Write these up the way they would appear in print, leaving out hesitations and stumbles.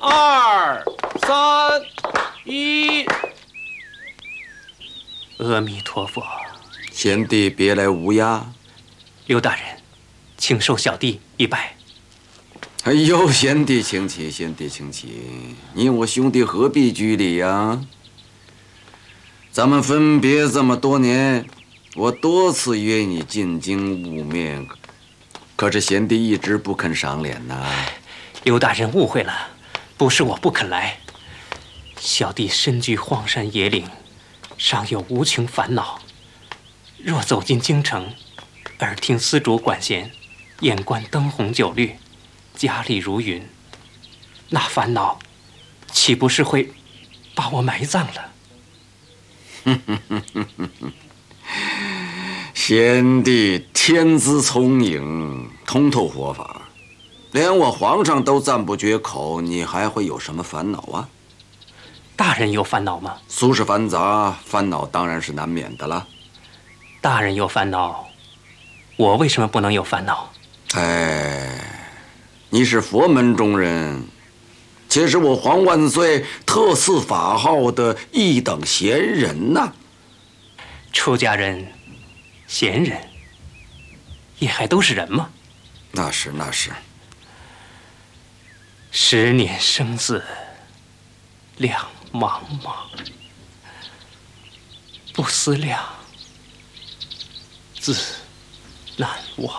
2、3、1。 阿弥陀佛。 贤弟别来无恙。 刘大人，请受小弟一拜。 哎呦，贤弟请起，贤弟请起。你我兄弟何必拘礼呀？咱们分别这么多年，我多次约你进京晤面，可是贤弟一直不肯赏脸呐。 刘大人误会了，不是我不肯来，小弟身居荒山野岭，尚有无穷烦恼。若走进京城，耳听丝竹管弦，眼观灯红酒绿，家里如云，那烦恼岂不是会把我埋葬了？ 贤弟天资聪颖，通透佛法，连我皇上都赞不绝口，你还会有什么烦恼啊？ 大人有烦恼吗？ 俗世繁杂，烦恼当然是难免的了。 大人有烦恼，我为什么不能有烦恼？ 哎，你是佛门中人，且是我皇万岁特赐法号的一等贤人呐。 出家人、贤人，也还都是人吗？ 那是。 10年生死两茫茫，不思量，自难忘。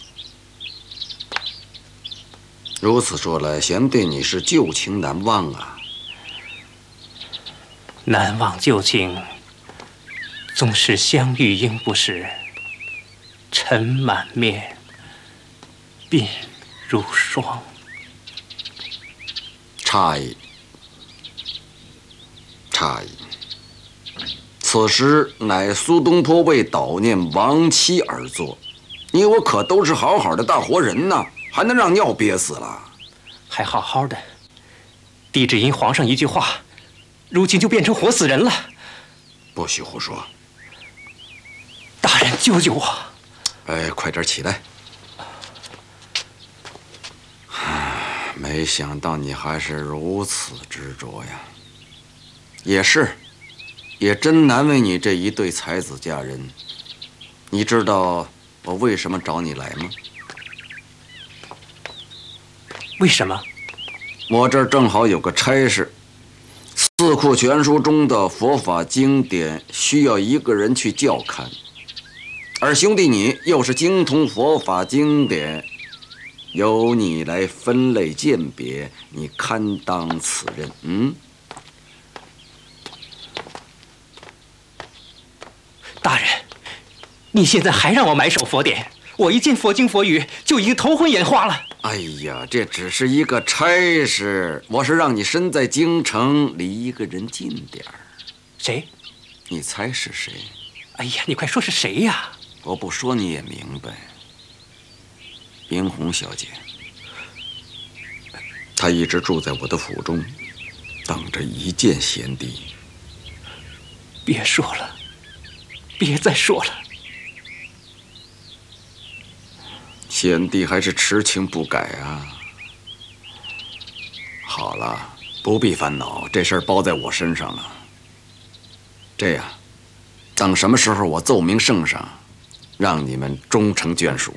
如此说来，贤弟你是旧情难忘啊。 难忘旧情，纵使相遇应不识，尘满面，鬓如霜。 诧异。此诗乃苏东坡为悼念亡妻而作，你我可都是好好的大活人呐，还能让尿憋死了？ 还好好的，弟只因皇上一句话，如今就变成活死人了。 不许胡说！ 大人救救我！ 哎，快点起来！没想到你还是如此执着呀。也真难为你这一对才子佳人。你知道我为什么找你来吗？ 为什么？ 我这儿正好有个差事，四库全书中的佛法经典需要一个人去校勘，而兄弟你又是精通佛法经典，由你来分类鉴别，你堪当此任。 大人，你现在还让我埋首佛典？我一见佛经佛语就已经头昏眼花了。 哎呀，这只是一个差事，我是让你身在京城，离一个人近点儿。 谁？ 你猜是谁？ 哎呀，你快说是谁呀？ 我不说你也明白。冰红小姐，她一直住在我的府中，等着一见贤弟。 别说了，别再说了。 贤弟还是痴情不改啊！好了，不必烦恼，这事儿包在我身上了。这样，等什么时候我奏明圣上，让你们终成眷属。